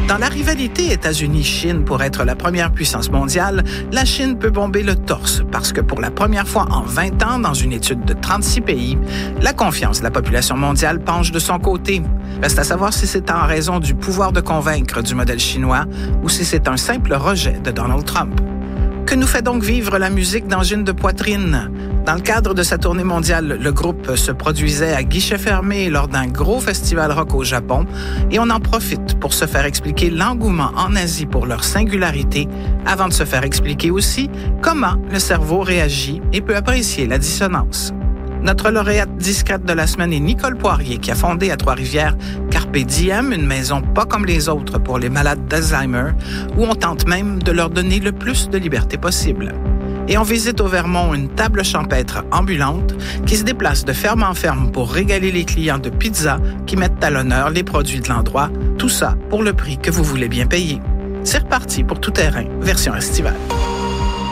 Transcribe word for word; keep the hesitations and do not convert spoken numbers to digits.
Dans la rivalité États-Unis-Chine pour être la première puissance mondiale, la Chine peut bomber le torse parce que pour la première fois en vingt ans, dans une étude de trente-six pays, la confiance de la population mondiale penche de son côté. Reste à savoir si c'est en raison du pouvoir de convaincre du modèle chinois ou si c'est un simple rejet de Donald Trump. Que nous fait donc vivre la musique d'angine de poitrine? Dans le cadre de sa tournée mondiale, le groupe se produisait à guichet fermé lors d'un gros festival rock au Japon et on en profite pour se faire expliquer l'engouement en Asie pour leur singularité avant de se faire expliquer aussi comment le cerveau réagit et peut apprécier la dissonance. Notre lauréate discrète de la semaine est Nicole Poirier, qui a fondé à Trois-Rivières Carpe Diem, une maison pas comme les autres pour les malades d'Alzheimer, où on tente même de leur donner le plus de liberté possible. Et on visite au Vermont une table champêtre ambulante qui se déplace de ferme en ferme pour régaler les clients de pizza qui mettent à l'honneur les produits de l'endroit, tout ça pour le prix que vous voulez bien payer. C'est reparti pour Tout terrain, version estivale.